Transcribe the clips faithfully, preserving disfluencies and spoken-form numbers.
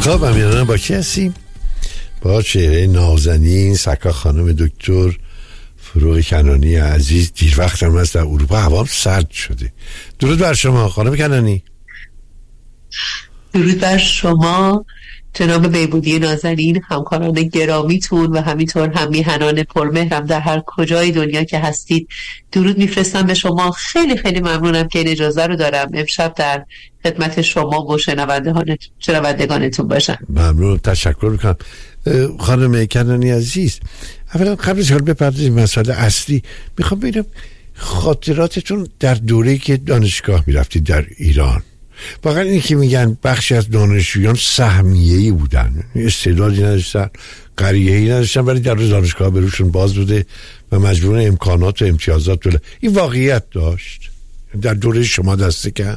خب امیرانه با کی هستیم؟ با چهره نازنین سکا خانم دکتر فروغ کنانی عزیز. دیر وقت هم هست، در اروپا هوا سرد شده. درود بر شما خانم کنانی. درود بر شما جناب بیبودی نازنین، همکاران گرامیتون و همینطور هم میهنان پرمهرم در هر کجای دنیا که هستید. درود میفرستم به شما. خیلی خیلی ممنونم که این اجازه رو دارم امشب در خدمت شما و شنوندگانتون باشم. ممنون، تشکر میکنم خانم کنانی عزیز. اولا قبل از حال بپردازیم مسئله اصلی، میخوام ببینم خاطراتتون در دوره‌ای که دانشگاه میرفتید در ایران. واقعا اینی که میگن بخشی از دانشجویان سهمیه‌ای بودن، استعدادی نداشتن، قریه‌ای نداشتن، ولی در روز دانشگاه به روشون باز بوده و مجبور امکانات و امتیازات بله. این واقعیت داشت در دوره شما دسته که؟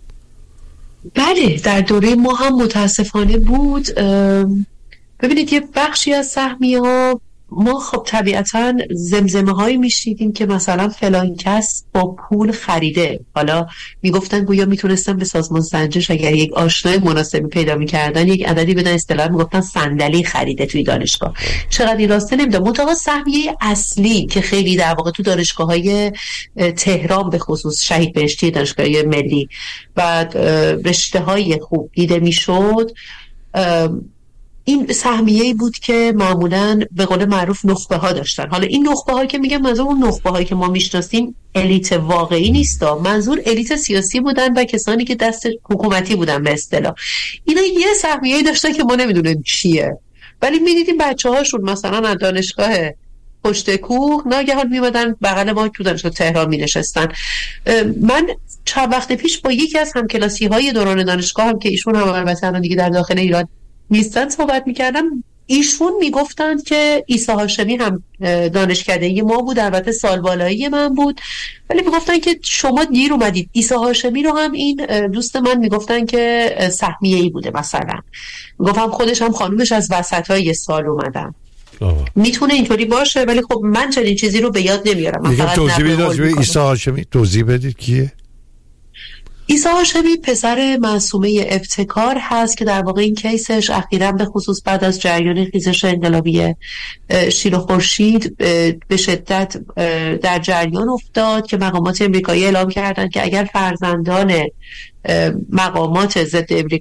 بله، در دوره ما هم متاسفانه بود. ببینید یه بخشی از سهمیه ها ما خب طبیعتاً زمزمه هایی میشنیدیم که مثلا فلان کس با پول خریده. حالا میگفتن گویا میتونستن به سازمان سنجش اگر یک آشنای مناسبی پیدا میکردن یک عددی بدن، اصطلاحاً میگفتن صندلی خریده توی دانشگاه. چقدر این راسته نمیدونم. منتها سهمیه اصلی که خیلی در واقع تو دانشگاه های تهران به خصوص شهید بهشتی دانشگاه ملی و رشته های خوب دیده میشد، این سهمیه‌ای بود که معمولاً به قول معروف نخبه ها داشتن. حالا این نخبه ها که میگم منظور اون نخبه هایی که ما میشناسیم الیت واقعی نیست، منظور الیت سیاسی بودن و کسانی که دست حکومتی بودن به اصطلاح. اینا یه سهمیه‌ای داشتن که ما نمیدونیم چیه، ولی میدیدیم بچه هاشون مثلا از دانشگاه پشت کوه ناگهان میمدن بغل ما تو دانشگاه تهران مینشستن. من چند وقت پیش با یکی از همکلاسی های دوران دانشگاه هم که ایشون هم البته الان دیگه در داخل ایران نیستن صحبت میکردم. ایشون میگفتند که عیسی هاشمی هم دانشکده ما بود، البته سال بالایی من بود، ولی میگفتن که شما دیر اومدید. عیسی هاشمی رو هم این دوست من میگفتن که سهمیه‌ای بوده. مثلا میگفتم خودش هم خانومش از وسطای سال اومدن. میتونه اینطوری باشه، ولی خب من چنین چیزی رو به یاد نمیارم. من فقط توضیح بدید عیسی هاشمی، توضیح بدید کیه؟ عیسی هاشمی پسر معصومه ابتکار هست که در واقع این کیسش اخیراً به خصوص بعد از جریان خیزش انقلابی شیر و خورشید به شدت در جریان افتاد که مقامات امریکایی اعلام کردند که اگر فرزندان مقامات ضد امریکا